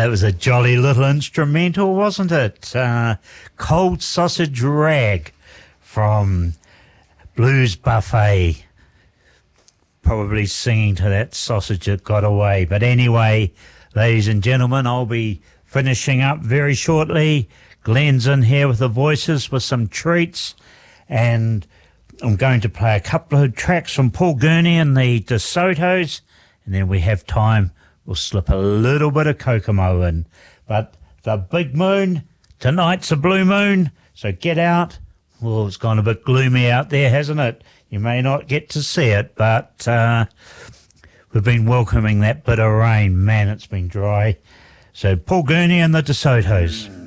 was a jolly little instrumental, wasn't it? Cold Sausage Rag from Blues Buffet. Probably singing to that sausage that got away. But anyway, ladies and gentlemen, I'll be finishing up very shortly. Glenn's in here with the voices with some treats, and I'm going to play a couple of tracks from Paul Gurney and the DeSotos, and then we have time, we'll slip a little bit of Kokomo in. But the big moon, tonight's a blue moon, so get out. Well, it's gone a bit gloomy out there, hasn't it? You may not get to see it, but we've been welcoming that bit of rain. Man, it's been dry. So Paul Gurney and the DeSotos.